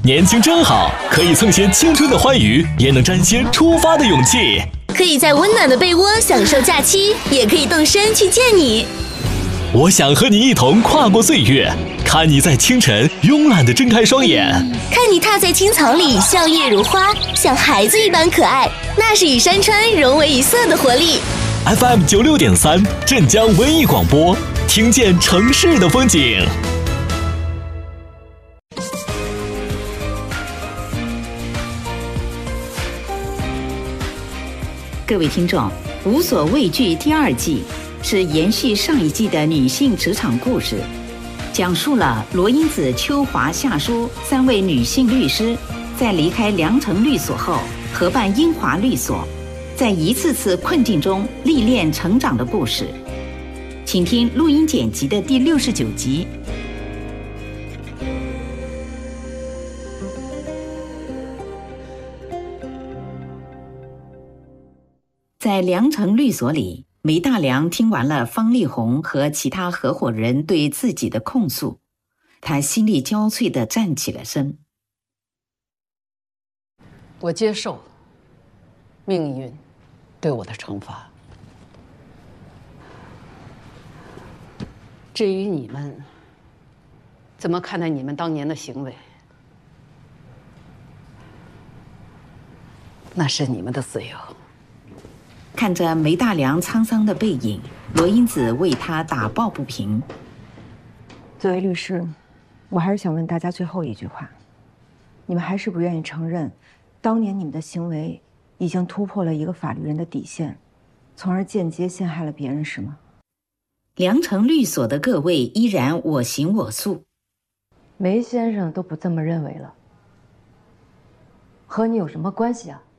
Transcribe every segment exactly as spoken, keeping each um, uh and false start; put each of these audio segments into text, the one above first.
年轻真好，可以蹭些青春的欢愉，也能沾些出发的勇气。 可以在温暖的被窝享受假期，也可以动身去见你。 我想和你一同跨过岁月，看你在清晨慵懒地睁开双眼， 看你踏在青草里笑靥如花，像孩子一般可爱，那是与山川融为一色的活力。 F M 九六点三，镇江文艺广播，听见城市的风景。 各位听众，无所畏惧第二季是延续上一季的女性职场故事，讲述了罗英子、邱华、夏淑三位女性律师在离开良城律所后，合办英华律所，在一次次困境中历练成长的故事。请听录音剪辑的第六十九集。在良城律所里，梅大良听完了方丽红和其他合伙人对自己的控诉，他心力交瘁地站起了身。 我接受命运对我的惩罚。至于你们怎么看待你们当年的行为，那是你们的自由。 看着梅大良沧桑的背影，罗英子为他打抱不平。 作为律师，我还是想问大家最后一句话：你们还是不愿意承认，当年你们的行为已经突破了一个法律人的底线，从而间接陷害了别人，是吗？ 良城律所的各位依然我行我素。 梅先生都不这么认为了，和你有什么关系啊？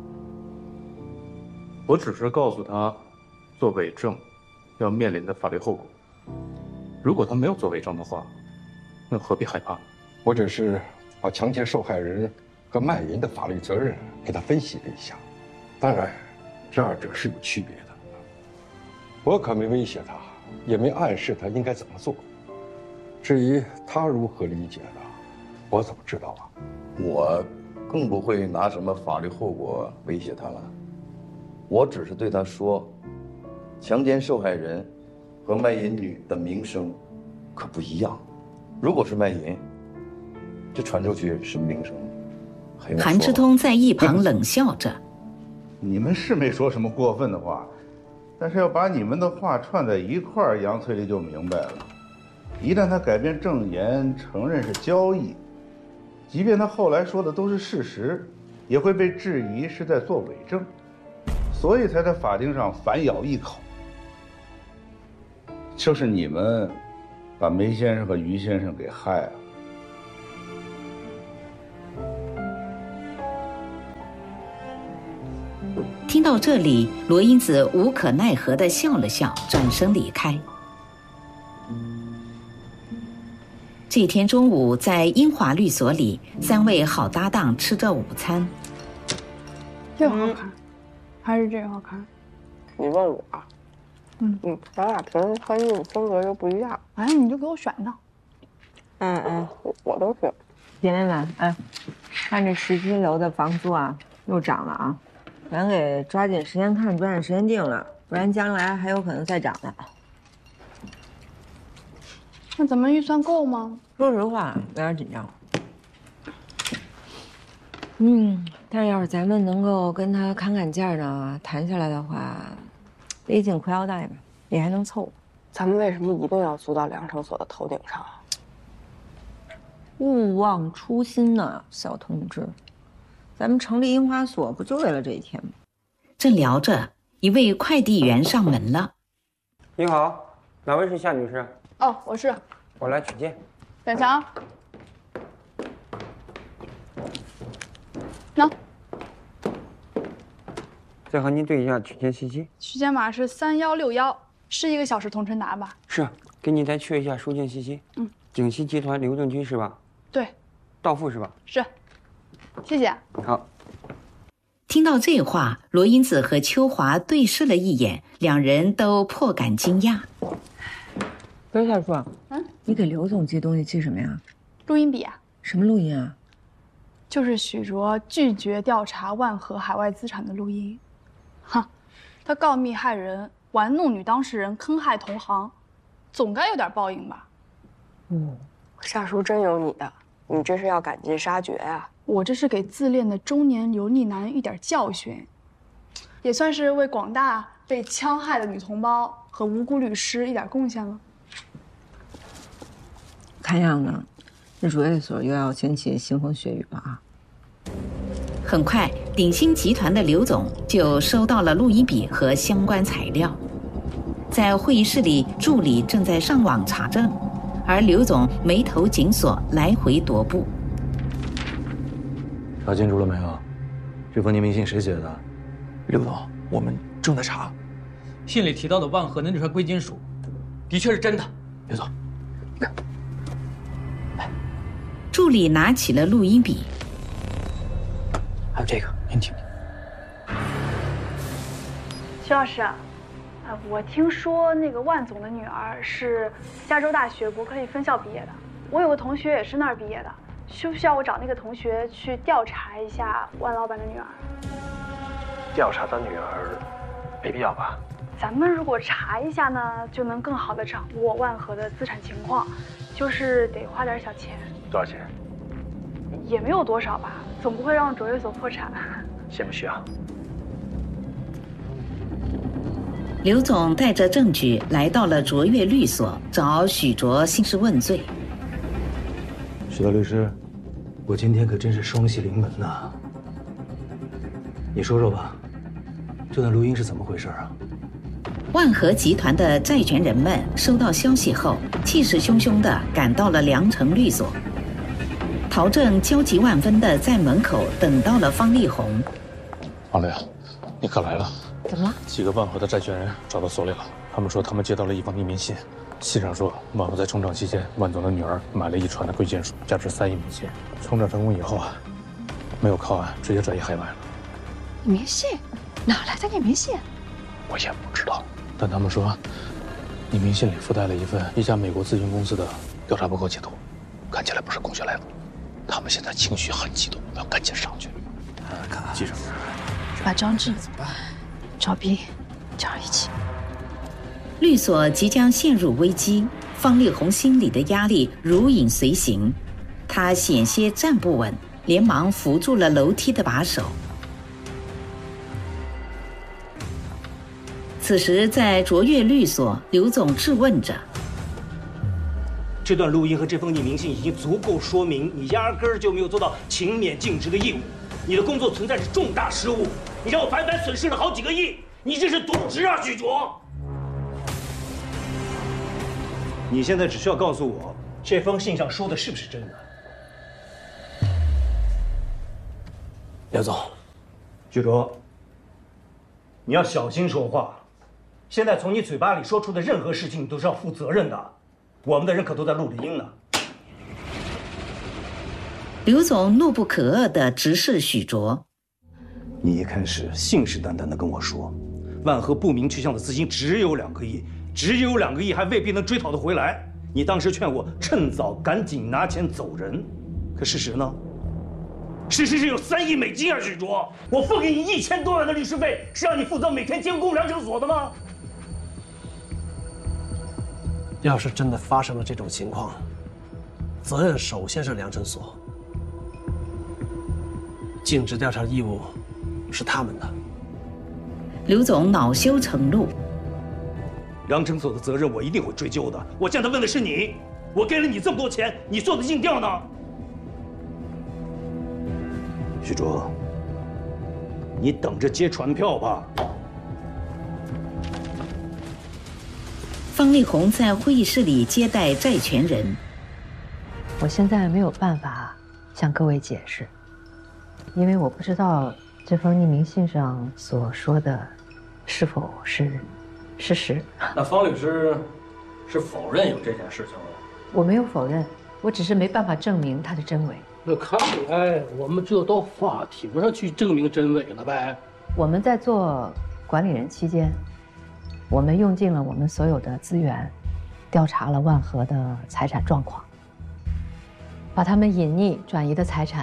我只是告诉他，做伪证要面临的法律后果。如果他没有做伪证的话，那何必害怕？ 我只是把强奸受害人和卖淫的法律责任给他分析了一下，当然，这二者是有区别的。我可没威胁他，也没暗示他应该怎么做。至于他如何理解的，我怎么知道啊？ 我更不会拿什么法律后果威胁他了。我只是对他说，强奸受害人和卖淫女的名声可不一样。如果是卖淫，这传出去什么名声？ 韩志通在一旁冷笑着：“ 你们是没说什么过分的话，但是要把你们的话串在一块儿，杨翠丽就明白了。一旦他改变证言，承认是交易，即便他后来说的都是事实，也会被质疑是在做伪证。”所以才在法庭上反咬一口。就是你们把梅先生和于先生给害了。 听到这里，罗英子无可奈何地笑了笑，转身离开。这天中午，在英华律所里，三位好搭档吃着午餐。 这个好看。嗯，还是这个好看？ 你问我？嗯嗯，咱俩平时穿衣服风格又不一样。 哎，你就给我选的。 嗯嗯，我我都行。 姐妹们，哎，看这十七楼的房租啊，又涨了啊，咱给抓紧时间看，抓紧时间定了，不然将来还有可能再涨的。 那咱们预算够吗？ 说实话，有点紧张。嗯，但是要是咱们能够跟他砍砍价呢，谈下来的话，勒紧裤腰带吧，也还能凑合。 咱们为什么一定要租到良城所的头顶上啊？ 勿忘初心呐、啊，小同志。咱们成立樱花所不就为了这一天吗？ 正聊着，一位快递员上门了。 你好，哪位是夏女士？ 哦，我是。 我来取件。 等下啊。喏， 再和您对一下取件信息。 取件码是三幺六幺，是一个小时同城达吧？ 是，给你再确一下收件信息。嗯，景熙集团刘正军是吧？ 对。 到付是吧？ 是。谢谢。 好。 听到这话，罗英子和秋华对视了一眼，两人都颇感惊讶。 不是夏叔，嗯，你给刘总寄东西寄什么呀？ 录音笔啊。 什么录音啊？ 就是许卓拒绝调查万和海外资产的录音。哈，他告密害人，玩弄女当事人，坑害同行，总该有点报应吧？ 嗯，夏叔真有你的，你这是要赶尽杀绝呀！ 我这是给自恋的中年油腻男一点教训，也算是为广大被戕害的女同胞和无辜律师一点贡献了。 看样子，这卓越所又要掀起腥风血雨了啊！ 很快，鼎鑫集团的刘总就收到了录音笔和相关材料。在会议室里，助理正在上网查证，而刘总眉头紧锁，来回踱步。 查清楚了没有？这封匿名信谁写的？刘总，我们正在查。 信里提到的万和的那串贵金属，的确是真的。 刘总，你看。 助理拿起了录音笔。 还有这个，您听听。 徐老师，呃，我听说那个万总的女儿是加州大学伯克利分校毕业的，我有个同学也是那儿毕业的，需不需要我找那个同学去调查一下万老板的女儿？ 调查他女儿，没必要吧？ 咱们如果查一下呢，就能更好的掌握万和的资产情况，就是得花点小钱。 多少钱？ 也没有多少吧，总不会让卓越所破产。 先不需要。 刘总带着证据来到了卓越律所，找许卓兴师问罪。 许大律师，我今天可真是双喜临门呐！你说说吧，这段录音是怎么回事啊？ 万和集团的债权人们收到消息后，气势汹汹地赶到了良城律所。陶正焦急万分地在门口等到了方丽红。 王磊，你可来了。 怎么了？ 几个万和的债权人找到所里了，他们说他们接到了一封匿名信，信上说万和在冲账期间，万总的女儿买了一船的贵金属，价值三亿美金。冲账成功以后啊，没有靠岸，直接转移海外了。 匿名信？哪来的匿名信？ 我也不知道，但他们说，匿名信里附带了一份一家美国咨询公司的调查报告截图，看起来不是空穴来风。他们现在情绪很激动，要赶紧上去。 啊，看记者， 把张志、赵斌叫一起。 律所即将陷入危机，方丽红心里的压力如影随形，她险些站不稳，连忙扶住了楼梯的把手。此时，在卓越律所，刘总质问着： 这段录音和这封匿名信已经足够说明你压根儿就没有做到勤勉尽职的义务，你的工作存在着重大失误，你让我白白损失了好几个亿，你这是渎职啊，许卓！你现在只需要告诉我，这封信上说的是不是真的？ 刘总， 许卓，你要小心说话。现在从你嘴巴里说出的任何事情，你都是要负责任的。我们的人可都在录着音呢。 刘总怒不可遏地直视许卓： 你一开始信誓旦旦地跟我说，万和不明去向的资金只有两个亿，只有两个亿还未必能追讨得回来。你当时劝我趁早赶紧拿钱走人，可事实呢？事实是有三亿美金啊，许卓！我付给你一千多万的律师费，是让你负责每天监工良城所的吗？ 要是真的发生了这种情况，责任首先是良城所，尽职调查义务是他们的。 刘总恼羞成怒： 良城所的责任我一定会追究的。我现在问的是你，我给了你这么多钱，你做的尽调呢？许卓，你等着接传票吧。 方丽红在会议室里接待债权人。 我现在没有办法向各位解释，因为我不知道这封匿名信上所说的是否是事实。 那方律师是否认有这件事情吗？ 我没有否认，我只是没办法证明它的真伪。 那看来我们就到法庭上去证明真伪了呗。 我们在做管理人期间，我们用尽了我们所有的资源，调查了万和的财产状况，把他们隐匿转移的财产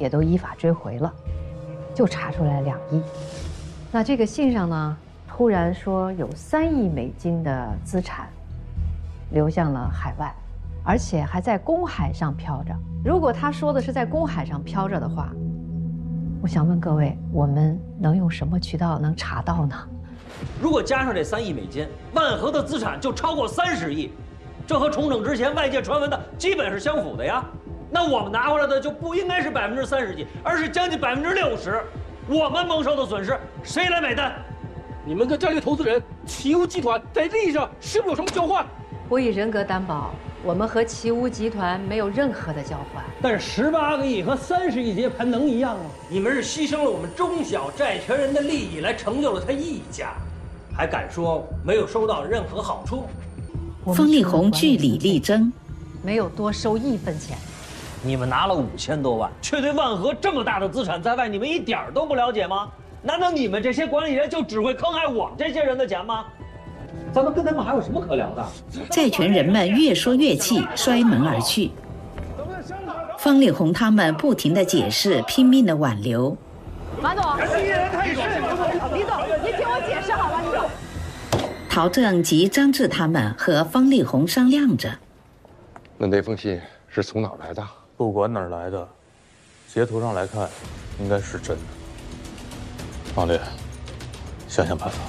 也都依法追回了，就查出来两亿。那这个信上呢，突然说有三亿美金的资产流向了海外，而且还在公海上飘着。如果他说的是在公海上飘着的话，我想问各位，我们能用什么渠道能查到呢？ 如果加上这三亿美金，万和的资产就超过三十亿，这和重整之前外界传闻的基本是相符的呀。那我们拿回来的就不应该是百分之三十几，而是将近百分之六十。我们蒙受的损失，谁来买单？ 你们跟战略投资人奇乌集团在利益上是不是有什么交换？ 我以人格担保，我们和奇乌集团没有任何的交换。 但是十八个亿和三十亿接盘能一样吗？你们是牺牲了我们中小债权人的利益来成就了他一家，还敢说没有收到任何好处？ 方力宏据理力争， 没有多收一分钱。 你们拿了五千多万，却对万和这么大的资产在外，你们一点儿都不了解吗？难道你们这些管理人就只会坑害我们这些人的钱吗？咱们跟他们还有什么可聊的？ 债权人们越说越气，摔门而去。方力宏他们不停地解释，拼命地挽留。 马总，李总，你听我解释好了，你总。 陶正及张志他们和方力宏商量着。 那那封信是从哪儿来的？ 不管哪儿来的，截图上来看，应该是真的。王烈，想想办法。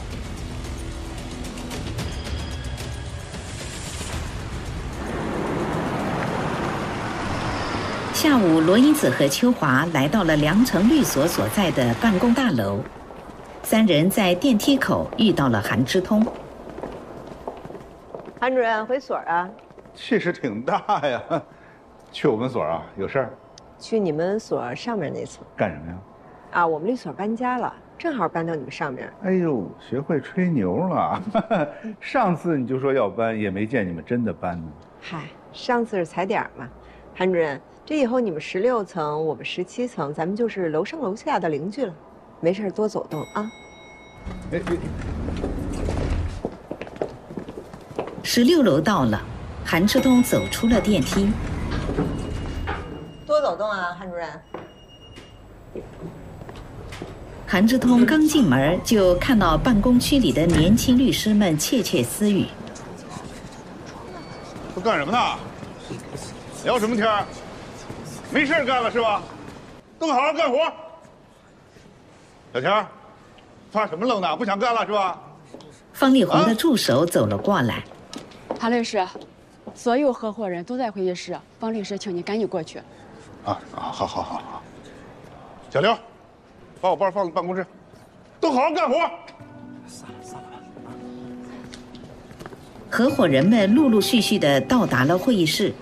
下午，罗英子和秋华来到了梁成律所所在的办公大楼，三人在电梯口遇到了韩之通。 韩主任回所啊？ 气势挺大呀。去我们所啊？有事儿？ 去你们所上面那所干什么呀？ 啊，我们律所搬家了，正好搬到你们上面。 哎呦，学会吹牛了！上次你就说要搬，也没见你们真的搬呢。 嗨，上次是踩点嘛。韩主任，这以后你们十六层，我们十七层，咱们就是楼上楼下的邻居了。没事多走动啊。 哎哎。 十六楼到了，韩之通走出了电梯。 多走动啊，韩主任。 韩之通刚进门，就看到办公区里的年轻律师们窃窃私语。 都干什么呢？聊什么天儿？没事干了是吧？都好好干活。小田，发什么愣呢？不想干了是吧？ 方力宏的助手走了过来。 韩律师，所有合伙人都在会议室，方律师，请你赶紧过去。 啊啊，好好好好。小刘，把我包放办公室，都好好干活。 散了散了吧。 合伙人们陆陆续续的到达了会议室。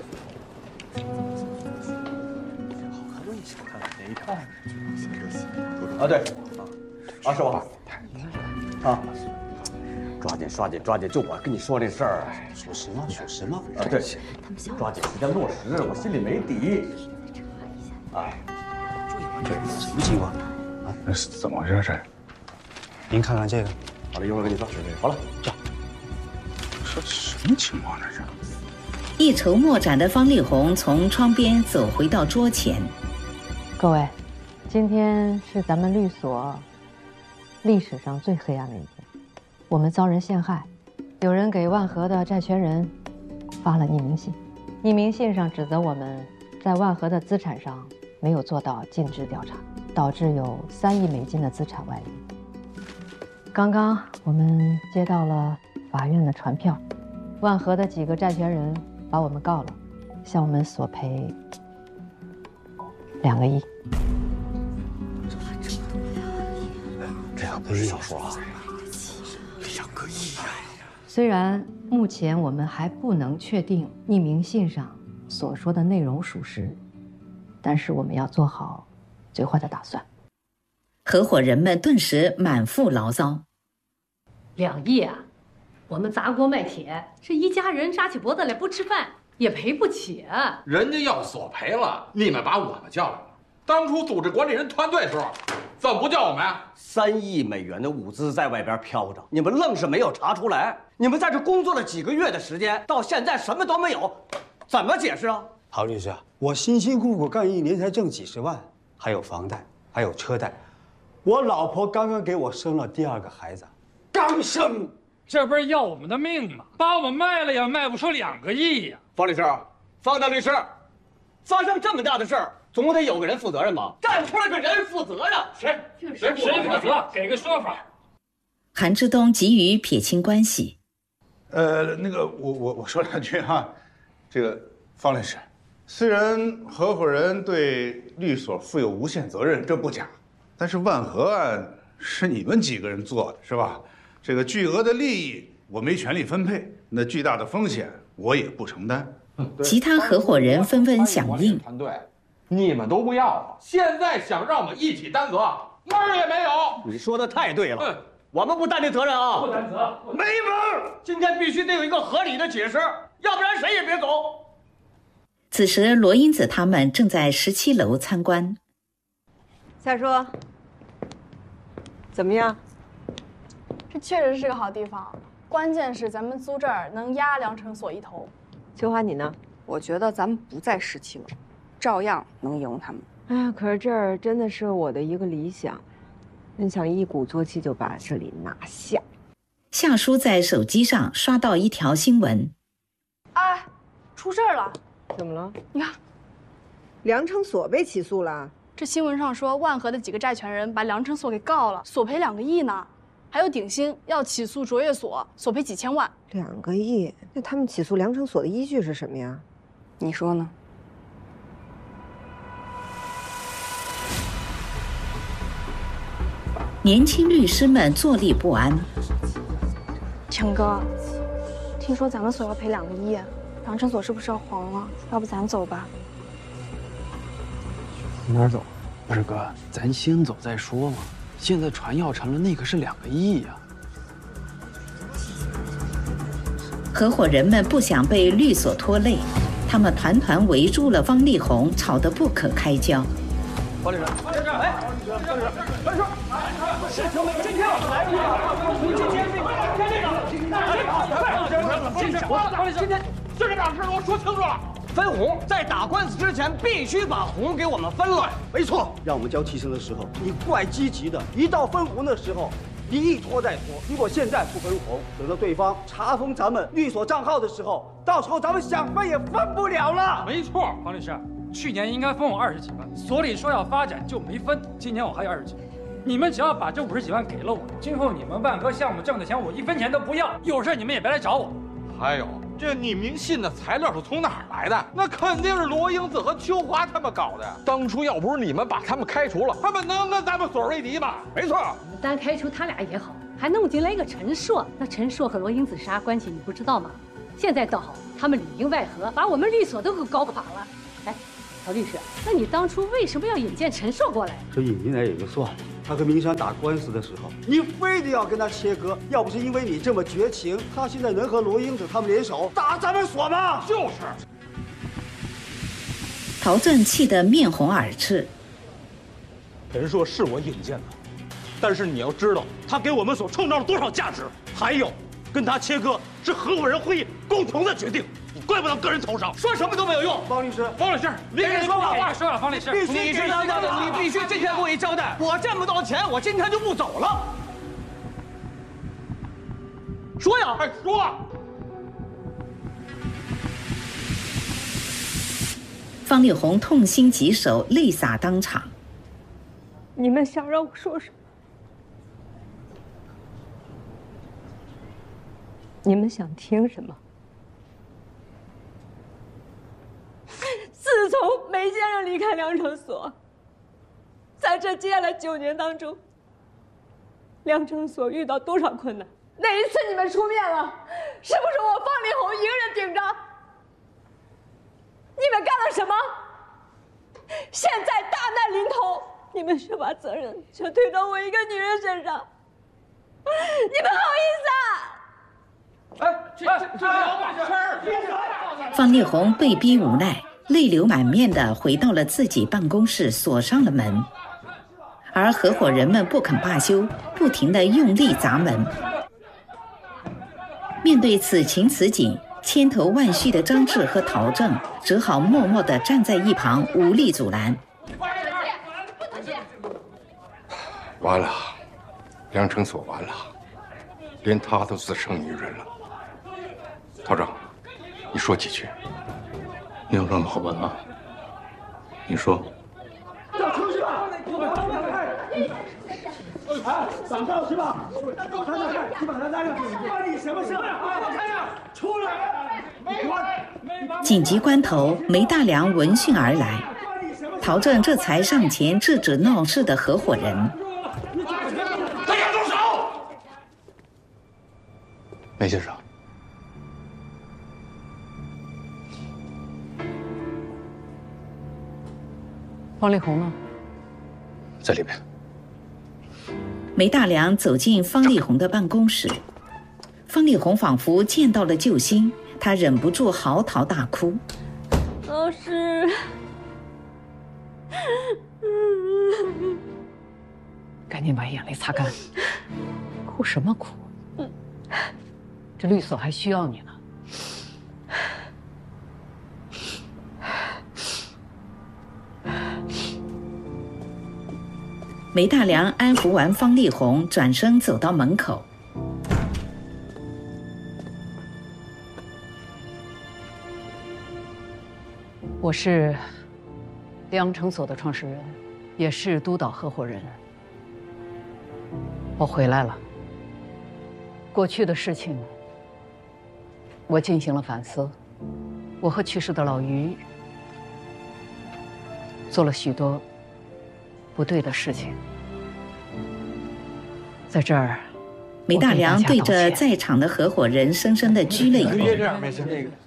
啊对，啊是吧？啊，抓紧抓紧抓紧，就我跟你说这事儿。 说什么说什么？ 啊对，抓紧时间落实，我心里没底。哎， 这什么情况？ 啊，那是怎么回事？这？ 您看看这个。 好了，一会儿跟你说。好了， 这。 这什么情况？这是？ 一筹莫展的方力宏从窗边走回到桌前。 各位。今天是咱们律所历史上最黑暗的一天，我们遭人陷害，有人给万和的债权人发了匿名信，匿名信上指责我们在万和的资产上没有做到尽职调查，导致有三亿美金的资产外溢。刚刚我们接到了法院的传票，万和的几个债权人把我们告了，向我们索赔两个亿。 这可不是小数啊，两个亿啊！ 虽然目前我们还不能确定匿名信上所说的内容属实，但是我们要做好最坏的打算。 合伙人们顿时满腹牢骚。 两亿啊！我们砸锅卖铁，这一家人扎起脖子来不吃饭也赔不起啊！ 人家要索赔了，你们把我们叫来了。当初组织管理人团队的时候，怎么不叫我们呀？ 三亿美元的物资在外边飘着，你们愣是没有查出来。你们在这工作了几个月的时间，到现在什么都没有，怎么解释啊？ 陶律师，我辛辛苦苦干一年才挣几十万， 还有房贷，还有车贷。我老婆刚刚给我生了第二个孩子，刚生， 这不是要我们的命吗？把我们卖了也卖不出两个亿呀！ 方律师，方大律师，发生这么大的事儿，总得有个人负责任吧？干出来个人负责呀！ 谁？谁谁负责？给个说法。 韩志东急于撇清关系。 呃，那个，我我我说两句哈，这个方律师，虽然合伙人对律所负有无限责任，这不假，但是万和案是你们几个人做的，是吧？这个巨额的利益我没权利分配，那巨大的风险我也不承担。 其他合伙人纷纷响应。 团队，你们都不要了，现在想让我们一起担责，门儿也没有。 你说的太对了，嗯、我们不担这责任啊， 不担责， 没门儿！今天必须得有一个合理的解释，要不然谁也别走。 此时，罗英子他们正在十七楼参观。 夏叔，怎么样？ 这确实是个好地方，关键是咱们租这儿能压梁成所一头。 秋华，你呢？ 我觉得咱们不在十七楼，照样能赢他们。 哎呀，可是这儿真的是我的一个理想，真想一鼓作气就把这里拿下。 夏叔在手机上刷到一条新闻， 哎，出事儿了！ 怎么了？ 你看， 梁成所被起诉了。 这新闻上说，万和的几个债权人把梁成所给告了，索赔两个亿呢。还有鼎鑫要起诉卓越所，索赔几千万。 两个亿？那他们起诉梁成所的依据是什么呀？ 你说呢？ 年轻律师们坐立不安。 强哥，听说咱们所要赔两个亿，梁成所是不是要黄了？要不咱走吧？ 哪儿走？不是哥，咱先走再说嘛。现在船要沉了，那可是两个亿呀！ 合伙人们不想被律所拖累，他们团团围住了方力宏，吵得不可开交。 方律师，方律师，哎，方律师，方律师，事情没有今天我们来不了，今天这个，今天这个，今天方律师，今天就这两事给我说清楚了。分红在打官司之前必须把红给我们分了。 没错，让我们交提成的时候，你怪积极的；一到分红的时候，你一拖再拖。如果现在不分红，等到对方查封咱们律所账号的时候，到时候咱们想分也分不了了。 没错，方律师，去年应该分我二十几万，所里说要发展就没分，今年我还有二十几万。你们只要把这五十几万给了我，今后你们万科项目挣的钱我一分钱都不要，有事你们也别来找我。 还有。这匿名信的材料是从哪儿来的？那肯定是罗英子和秋华他们搞的。当初要不是你们把他们开除了，他们能跟咱们所为敌吗？没错， 单开除他俩也好，还弄进来一个陈硕。那陈硕和罗英子啥关系？你不知道吗？现在倒好，他们里应外合，把我们律所都给搞垮了。哎，曹律师，那你当初为什么要引荐陈硕过来？ 这引进来也就算了。他和明山打官司的时候，你非得要跟他切割，要不是因为你这么绝情，他现在能和罗英子他们联手打咱们所吗？ 就是。 陶正气得面红耳赤。 陈硕是我引荐的，但是你要知道，他给我们所创造了多少价值。还有，跟他切割是合伙人会议共同的决定，你怪不到个人头上。 说什么都没有用。 方律师， 方律师， 你给说吧， 话说了，方律师， 必须你是当家的，你必须今天给我一交代。我挣不到钱，我今天就不走了。说呀， 快说！ 方力宏痛心疾首，泪洒当场。 你们想让我说什么？你们想听什么？ 自从梅先生离开梁成所，在这接下来九年当中，梁成所遇到多少困难？哪一次你们出面了？是不是我方力宏一个人顶着？你们干了什么？现在大难临头，你们却把责任全推到我一个女人身上，你们好意思啊？ 哎，这这这老板事儿！ 方力宏被逼无奈，泪流满面地回到了自己办公室，锁上了门。而合伙人们不肯罢休，不停地用力砸门。面对此情此景，千头万绪的张志和陶正只好默默地站在一旁，无力阻拦。 完了，梁成锁完了，连他都自称女人了。头长，你说几句。 你有什么好问啊？你说。 要出去吧！哎，挡道是吧？他在这，你把他拉上，关你什么事？出来！ 紧急关头，梅大梁闻讯而来，陶正这才上前制止闹事的合伙人。 大家动手！ 梅先生， 方力宏呢？ 在里面。 梅大梁走进方力宏的办公室，方力宏仿佛见到了救星，他忍不住嚎啕大哭。 老师， 赶紧把眼泪擦干。哭什么哭？这律所还需要你呢。 梅大梁安抚完方力宏，转身走到门口。 我是梁成所的创始人，也是督导合伙人。我回来了。过去的事情，我进行了反思。我和去世的老于做了许多不对的事情，在这儿， 梅大梁对着在场的合伙人深深地鞠了一躬。 别这样，没事，那个